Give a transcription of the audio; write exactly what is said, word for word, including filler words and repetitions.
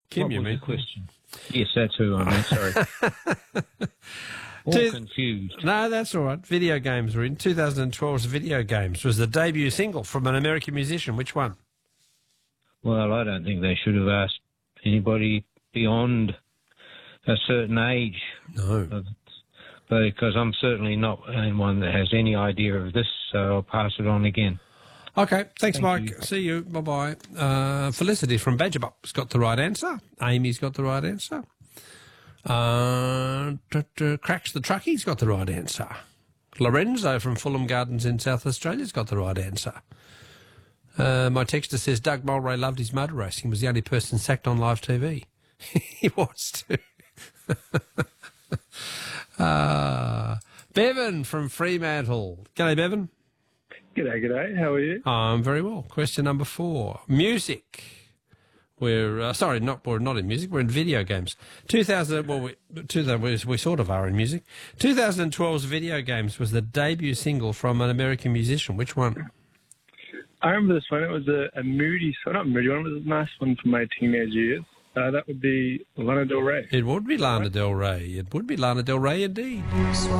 Kim, what you was mean? the question? Yes, that's who I meant, sorry. All Two- confused. No, that's all right. Video games were in. twenty twelve's Video Games was the debut single from an American musician. Which one? Well, I don't think they should have asked anybody beyond a certain age. No. Because I'm certainly not anyone that has any idea of this, so I'll pass it on again. Okay, thanks, Thank Mike. you. See you. Bye-bye. Uh, Felicity from Badgerbop's got the right answer. Amy's got the right answer. Uh, t- t- Cracks the Truckie's got the right answer. Lorenzo from Fulham Gardens in South Australia's got the right answer. Uh, my texter says Doug Mulray loved his motor racing. He was the only person sacked on live T V. He was too. uh, Bevan from Fremantle. G'day, Bevan. G'day, g'day. How are you? I'm very well. Question number four. Music. We're, uh, sorry, not, we're not in music. We're in video games. two thousand, well, we, two thousand, we, we sort of are in music. twenty twelve's Video Games was the debut single from an American musician. Which one? I remember this one. It was a, a moody, so not a moody one, it was a nice one from my teenage years. Uh, that would be Lana Del Rey. It would be Lana Del Rey. It would be Lana Del Rey indeed.